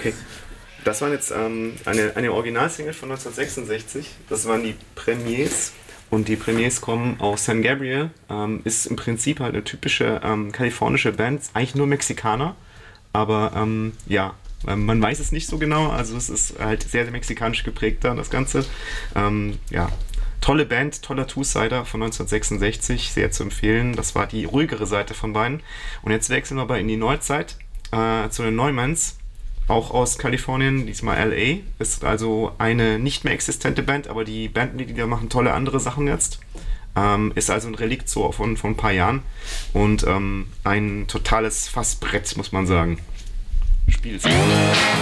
Okay. Das waren jetzt eine Originalsingle von 1966. Das waren die Premiers. Und die Premiers kommen aus San Gabriel. Ist im Prinzip halt eine typische kalifornische Band. Eigentlich nur Mexikaner. Aber man weiß es nicht so genau. Also es ist halt sehr, sehr mexikanisch geprägt da, das Ganze. Tolle Band, toller Two-Sider von 1966. Sehr zu empfehlen. Das war die ruhigere Seite von beiden. Und jetzt wechseln wir aber in die Neuzeit zu den Neumanns. Auch aus Kalifornien, diesmal LA, ist also eine nicht mehr existente Band, aber die Bandmitglieder machen tolle andere Sachen jetzt. Ist also ein Relikt so von ein paar Jahren und ein totales Fassbrett, muss man sagen. Spiel's.